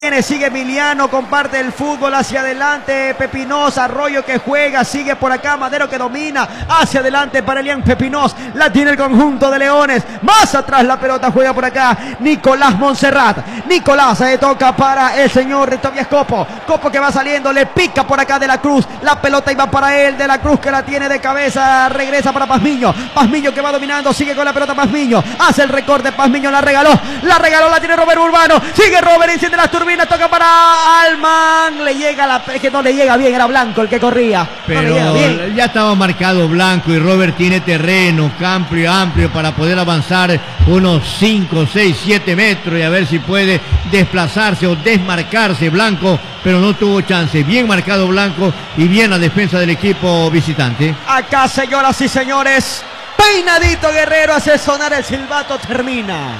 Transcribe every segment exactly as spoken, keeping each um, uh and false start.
Sigue Emiliano, comparte el fútbol hacia adelante, Pepinos, Arroyo que juega, sigue por acá, Madero que domina, hacia adelante para Elian Pepinos, la tiene el conjunto de Leones, más atrás la pelota juega por acá, Nicolás Montserrat, Nicolás se toca para el señor Tobias Copo, Copo que va saliendo, le pica por acá de la Cruz, la pelota iba para él, de la Cruz que la tiene de cabeza, regresa para Pazmiño, Pazmiño que va dominando, sigue con la pelota Pazmiño, hace el recorte, Pazmiño la regaló, la regaló, la tiene Robert Urbano, sigue Robert, enciende las turbinas, toca para Alman, le llega la, es que no le llega bien, era Blanco el que corría, pero no bien. Ya estaba marcado Blanco y Robert tiene terreno amplio, amplio para poder avanzar unos cinco, seis, siete metros y a ver si puede desplazarse o desmarcarse Blanco, pero no tuvo chance. Bien marcado Blanco y bien la defensa del equipo visitante. Acá, señoras y señores, peinadito Guerrero hace sonar el silbato, termina.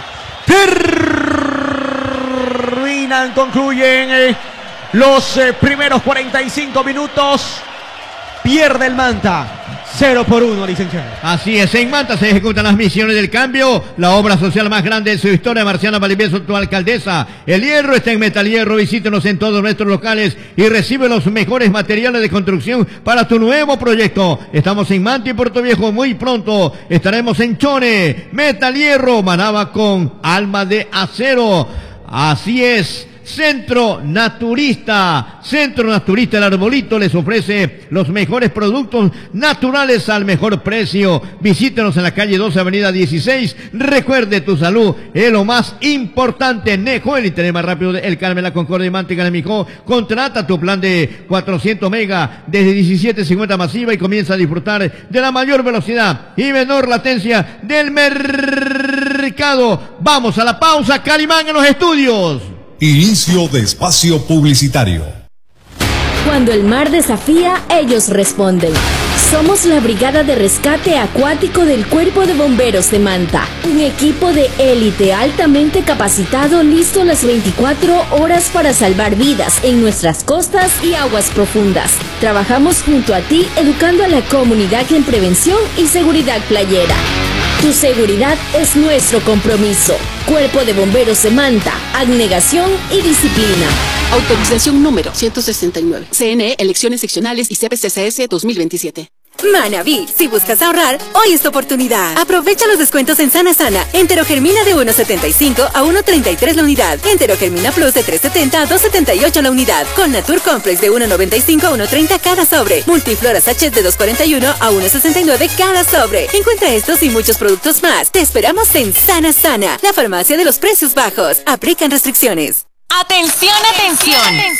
Terminan, concluyen eh, los eh, primeros cuarenta y cinco minutos. Pierde el Manta. Cero por uno, licenciado. Así es, en Manta se ejecutan las misiones del cambio. La obra social más grande de su historia, Marciana Valdivieso, tu alcaldesa. El hierro está en Metal Hierro. Visítenos en todos nuestros locales y recibe los mejores materiales de construcción para tu nuevo proyecto. Estamos en Manta y Puerto Viejo. Muy pronto estaremos en Chone. Metal Hierro, Manaba con alma de acero. Así es. Centro Naturista, Centro Naturista El Arbolito les ofrece los mejores productos naturales al mejor precio. Visítenos en la calle doce, avenida dieciséis. Recuerde, tu salud es lo más importante. Nejo, el internet más rápido de El Carmen, La Concordia y Manta, Mijo. Contrata tu plan de cuatrocientos mega desde diecisiete cincuenta masiva y comienza a disfrutar de la mayor velocidad y menor latencia del mercado. Vamos a la pausa, Calimán en los estudios. Inicio de espacio publicitario. Cuando el mar desafía, ellos responden. Somos la Brigada de Rescate Acuático del Cuerpo de Bomberos de Manta. Un equipo de élite altamente capacitado, listo las veinticuatro horas para salvar vidas en nuestras costas y aguas profundas. Trabajamos junto a ti, educando a la comunidad en prevención y seguridad playera. Tu seguridad es nuestro compromiso. Cuerpo de Bomberos de Manta, abnegación y disciplina. Autorización número ciento sesenta y nueve. C N E, elecciones seccionales y C P C C S dos mil veintisiete. Manaví, si buscas ahorrar, hoy es tu oportunidad. Aprovecha los descuentos en Sana Sana. Enterogermina de uno setenta y cinco a uno treinta y tres la unidad. Enterogermina Plus de tres setenta a dos setenta y ocho la unidad. Con Natur Complex de uno noventa y cinco a uno treinta cada sobre. Multiflora Sachet de dos cuarenta y uno a uno sesenta y nueve cada sobre. Encuentra estos y muchos productos más. Te esperamos en Sana Sana, la farmacia de los precios bajos. Aplican restricciones. ¡Atención, atención!